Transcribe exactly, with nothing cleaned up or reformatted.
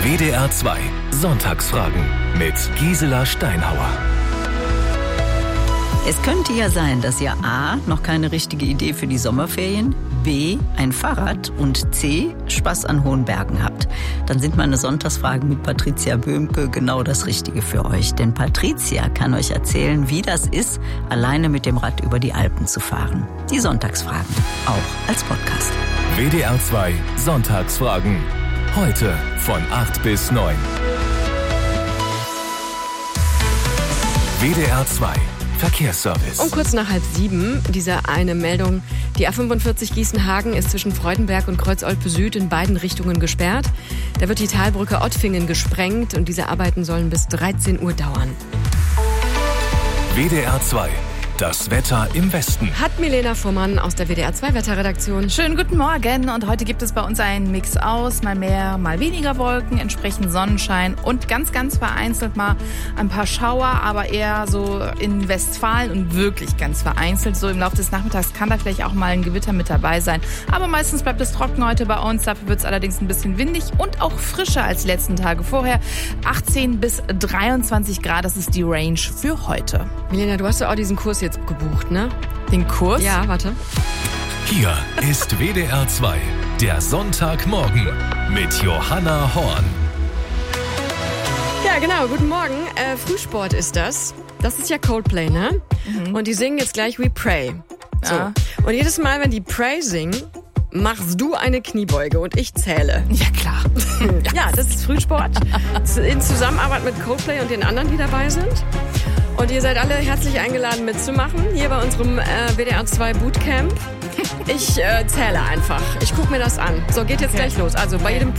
W D R zwei Sonntagsfragen mit Gisela Steinhauer. Es könnte ja sein, dass ihr A. noch keine richtige Idee für die Sommerferien, B. ein Fahrrad und C. Spaß an hohen Bergen habt. Dann sind meine Sonntagsfragen mit Patricia Böhmke genau das Richtige für euch. Denn Patricia kann euch erzählen, wie das ist, alleine mit dem Rad über die Alpen zu fahren. Die Sonntagsfragen, auch als Podcast. W D R zwei Sonntagsfragen. Heute von acht bis neun. W D R zwei Verkehrsservice. Um kurz nach halb sieben, diese eine Meldung. Die A fünfundvierzig Gießen-Hagen ist zwischen Freudenberg und Kreuzolpe Süd in beiden Richtungen gesperrt. Da wird die Talbrücke Ottfingen gesprengt und diese Arbeiten sollen bis dreizehn Uhr dauern. W D R zwei. Das Wetter im Westen. Hat Milena Fuhrmann aus der W D R zwei Wetterredaktion. Schönen guten Morgen und heute gibt es bei uns einen Mix aus, mal mehr, mal weniger Wolken, entsprechend Sonnenschein und ganz, ganz vereinzelt mal ein paar Schauer, aber eher so in Westfalen und wirklich ganz vereinzelt. So im Laufe des Nachmittags kann da vielleicht auch mal ein Gewitter mit dabei sein, aber meistens bleibt es trocken heute bei uns. Dafür wird es allerdings ein bisschen windig und auch frischer als die letzten Tage vorher. achtzehn bis dreiundzwanzig Grad, das ist die Range für heute. Milena, du hast ja auch diesen Kurs jetzt gebucht, ne? Den Kurs? Ja, warte. Hier ist W D R zwei, der Sonntagmorgen mit Johanna Horn. Ja, genau, guten Morgen. Äh, Frühsport ist das. Das ist ja Coldplay, ne? Mhm. Und die singen jetzt gleich We Pray. So. Ja. Und jedes Mal, wenn die Pray singen, machst du eine Kniebeuge und ich zähle. Ja, klar. Ja, das ist Frühsport. In Zusammenarbeit mit Coldplay und den anderen, die dabei sind. Und ihr seid alle herzlich eingeladen mitzumachen, hier bei unserem äh, W D R zwei Bootcamp. Ich äh, zähle einfach. Ich gucke mir das an. So, geht jetzt okay. gleich los. Also bei jedem